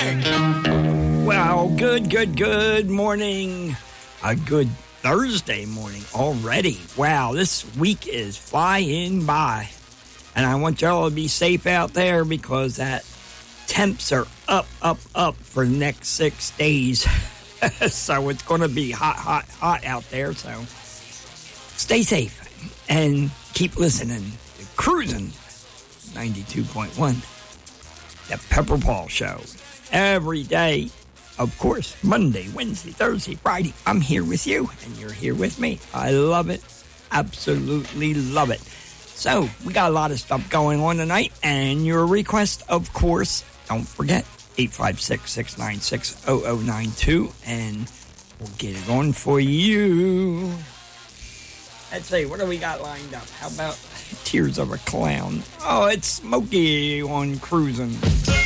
Well, good morning. A good Thursday morning already. Wow, this week is flying by. And I want y'all to be safe out there because that temps are up for the next 6 days. So it's going to be hot out there. So stay safe and keep listening to Cruising 92.1, the Pepper Paul Show. Every day, of course, Monday, Wednesday, Thursday, Friday, I'm here with you and you're here with me. I love it. Absolutely love it. So we got a lot of stuff going on tonight, and your request, of course, don't forget, 856-696-0092, and we'll get it on for you. Let's see, what do we got lined up? How about Tears of a Clown? Oh, it's Smokey on Cruising.